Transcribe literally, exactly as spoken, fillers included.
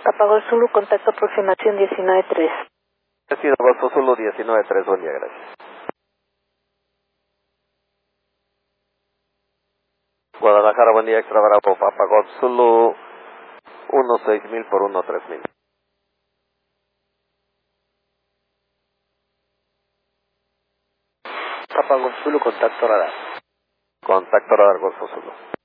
Apagó Zulu, contacto aproximación diecinueve tres. Ha sido Golfo Zulu diecinueve tres, buen día, gracias. Guadalajara, buen día, extra bravo, Papa Golf Zulu uno seis mil por uno tres mil. Papa Golf Zulu, contacto radar. Contacto radar Golfo Zulu.